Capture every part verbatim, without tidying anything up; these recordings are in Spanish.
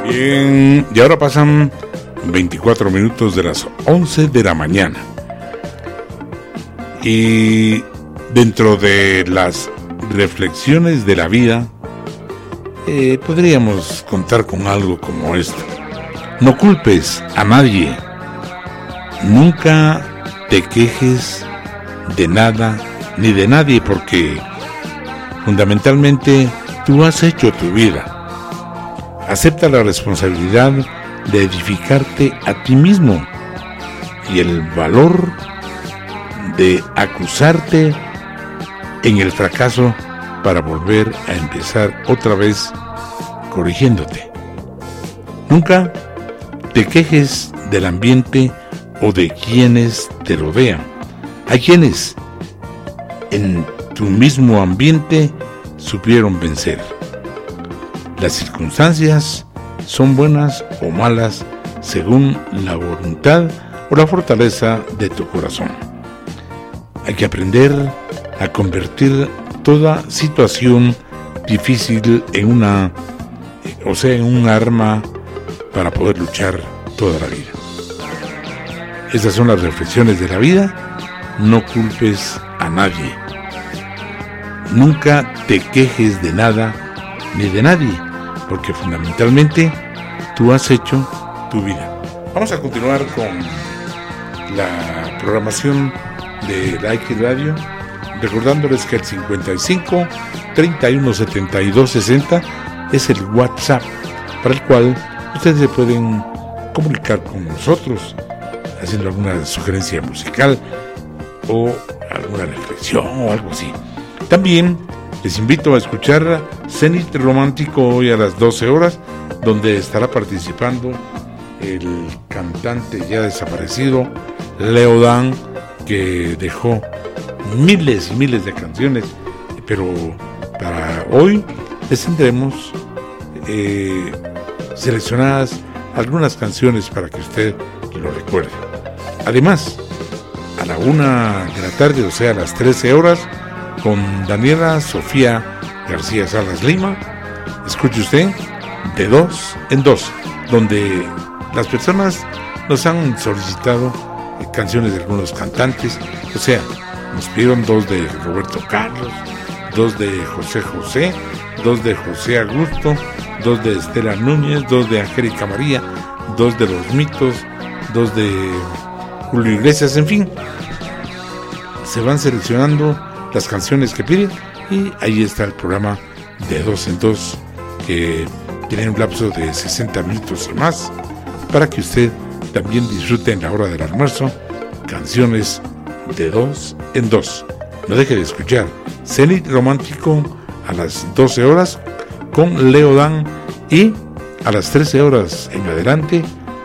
Bien, y ahora pasan veinticuatro minutos de las once de la mañana. Y dentro de las reflexiones de la vida, eh, podríamos contar con algo como esto. No culpes a nadie. Nunca te quejes de nada ni de nadie, porque fundamentalmente tú has hecho tu vida. Acepta la responsabilidad de edificarte a ti mismo y el valor de acusarte en el fracaso para volver a empezar otra vez corrigiéndote. Nunca te quejes del ambiente o de quienes te rodean. Hay quienes en tu mismo ambiente supieron vencer. Las circunstancias son buenas o malas según la voluntad o la fortaleza de tu corazón. Hay que aprender a convertir toda situación difícil en una, o sea, en un arma para poder luchar toda la vida. Estas son las reflexiones de la vida. No culpes a nadie. Nunca te quejes de nada ni de nadie, porque fundamentalmente tú has hecho tu vida. Vamos a continuar con la programación de La X Radio, recordándoles que el cincuenta y cinco, treinta y uno, setenta y dos, sesenta es el WhatsApp para el cual ustedes se pueden comunicar con nosotros haciendo alguna sugerencia musical o alguna reflexión o algo así. También les invito a escuchar Zenit Romántico hoy a las doce horas, donde estará participando el cantante ya desaparecido Leo Dan, que dejó miles y miles de canciones, pero para hoy les tendremos eh, seleccionadas algunas canciones para que usted lo recuerde. Además, a la una de la tarde, o sea a las trece horas, con Daniela Sofía García Salas Lima, escuche usted De Dos en Dos, donde las personas nos han solicitado canciones de algunos cantantes. O sea, nos pidieron dos de Roberto Carlos, dos de José José, dos de José Augusto, dos de Estela Núñez, dos de Angélica María, dos de Los Mitos, dos de Julio Iglesias. En fin, se van seleccionando las canciones que piden y ahí está el programa De Dos en Dos, que tiene un lapso de sesenta minutos y más para que usted también disfrute en la hora del almuerzo canciones de dos en dos. No deje de escuchar Zenit Romántico a las doce horas con Leo Dan, y a las trece horas en adelante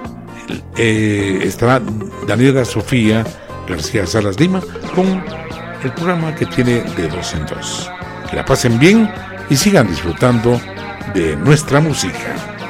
eh, estará Daniela Sofía García Salas Lima con el programa que tiene De Dos en Dos. Que la pasen bien y sigan disfrutando de nuestra música.